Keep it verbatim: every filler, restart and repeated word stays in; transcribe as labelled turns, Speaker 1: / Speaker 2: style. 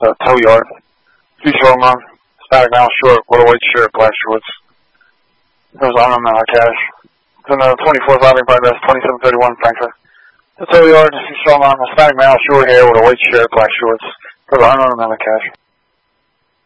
Speaker 1: uh, tow yard. Two short month, static mount short, quarter weight shirt, black shorts. There was on amount of cash. It's in the twenty-four five progress, twenty-seven thirty-one Frankfurt. The tow yard, two short month, static mount short hair with a weight shirt, black shorts. There was on amount of cash.